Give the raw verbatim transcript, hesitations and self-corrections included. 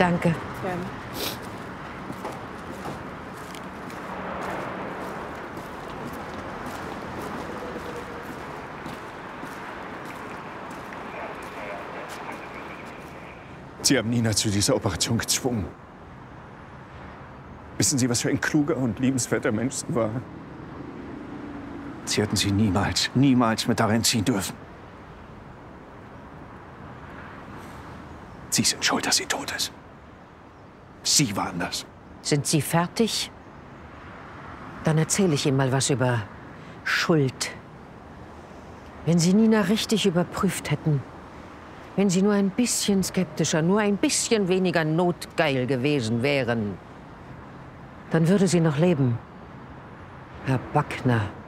Danke. Gerne. Sie haben Nina zu dieser Operation gezwungen. Wissen Sie, was für ein kluger und liebenswerter Mensch sie war? Sie hätten sie niemals, niemals mit darin ziehen dürfen. Sie sind schuld, dass sie tot ist. Sie waren das. Sind Sie fertig? Dann erzähle ich Ihnen mal was über Schuld. Wenn Sie Nina richtig überprüft hätten, wenn Sie nur ein bisschen skeptischer, nur ein bisschen weniger notgeil gewesen wären, dann würde sie noch leben. Herr Backner.